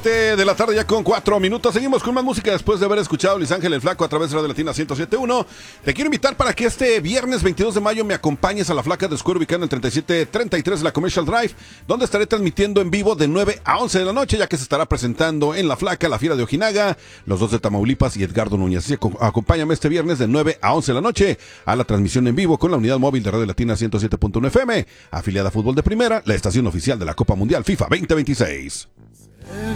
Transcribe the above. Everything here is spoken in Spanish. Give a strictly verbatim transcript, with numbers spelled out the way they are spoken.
siete de la tarde ya con cuatro minutos. Seguimos con más música después de haber escuchado Luis Ángel el Flaco a través de Radio Latina ciento siete punto uno. Te quiero invitar para que este viernes veintidós de mayo me acompañes a La Flaca de Square, ubicada en treinta y siete treinta y tres de la Commercial Drive, donde estaré transmitiendo en vivo de nueve a once de la noche, ya que se estará presentando en La Flaca, La Fiera de Ojinaga, Los Dos de Tamaulipas y Edgardo Núñez. Así que acompáñame este viernes de nueve a once de la noche a la transmisión en vivo con la unidad móvil de Radio Latina ciento siete punto uno F M, afiliada a Fútbol de Primera, la estación oficial de la Copa Mundial FIFA veinte veintiséis.